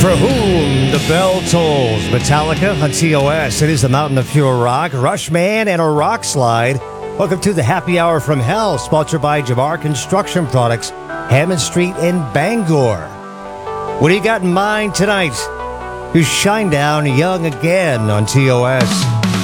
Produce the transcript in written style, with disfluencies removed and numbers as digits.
For whom the bell tolls. Metallica on TOS. It is the Mountain of Pure Rock, Rushman, and a rock slide. Welcome to the Happy Hour from Hell, sponsored by Jamar Construction Products, Hammond Street in Bangor. What do you got in mind tonight? You shine down young again on TOS.